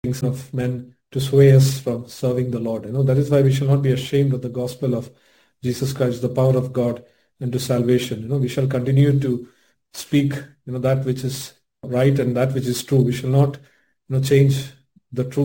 of men to sway us from serving the Lord. That is why we shall not be ashamed of the gospel of Jesus Christ, the power of God unto salvation. We shall continue to speak, that which is right and that which is true. We shall not, change the truth